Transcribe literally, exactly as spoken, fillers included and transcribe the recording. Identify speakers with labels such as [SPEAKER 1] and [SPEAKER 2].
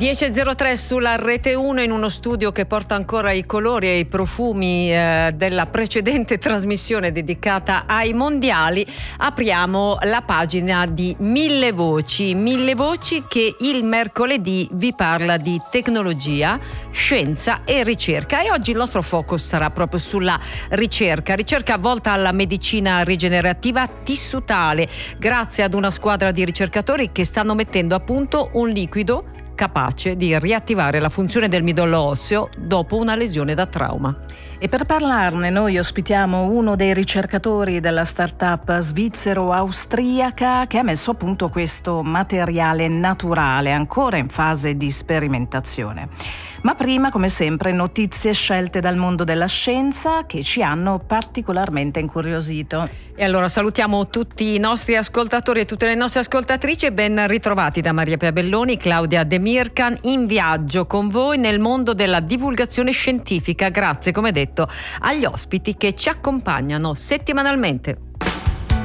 [SPEAKER 1] dieci e zero tre sulla Rete uno, in uno studio che porta ancora i colori e i profumi eh, della precedente trasmissione dedicata ai mondiali. Apriamo la pagina di Mille Voci, Mille Voci che il mercoledì vi parla di tecnologia, scienza e ricerca, e oggi il nostro focus sarà proprio sulla ricerca, ricerca volta alla medicina rigenerativa tissutale, grazie ad una squadra di ricercatori che stanno mettendo a punto un liquido capace di riattivare la funzione del midollo osseo dopo una lesione da trauma.
[SPEAKER 2] E per parlarne noi ospitiamo uno dei ricercatori della startup svizzero-austriaca che ha messo a punto questo materiale naturale ancora in fase di sperimentazione. Ma prima, come sempre, notizie scelte dal mondo della scienza che ci hanno particolarmente incuriosito.
[SPEAKER 1] E allora salutiamo tutti i nostri ascoltatori e tutte le nostre ascoltatrici e ben ritrovati da Maria Pia Belloni, Claudia De Mircan, in viaggio con voi nel mondo della divulgazione scientifica. Grazie, come detto, agli ospiti che ci accompagnano settimanalmente.